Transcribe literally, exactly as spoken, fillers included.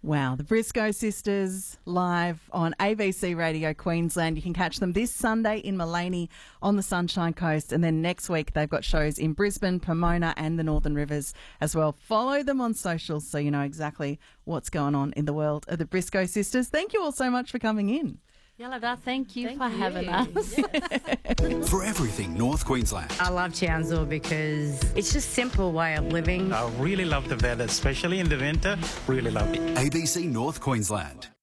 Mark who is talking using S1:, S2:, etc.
S1: Wow, the Briscoe Sisters live on A B C Radio Queensland. You can catch them this Sunday in Maleny on the Sunshine Coast, and then next week they've got shows in Brisbane, Pomona and the Northern Rivers as well. Follow them on socials so you know exactly what's going on in the world of the Briscoe Sisters. Thank you all so much for coming in.
S2: Yalada, thank you
S3: Thank
S2: for
S3: you.
S2: having us.
S3: Yes.
S4: For everything North Queensland.
S5: I love Townsville because it's just a simple way of living.
S6: I really love the weather, especially in the winter. Really love it.
S4: A B C North Queensland.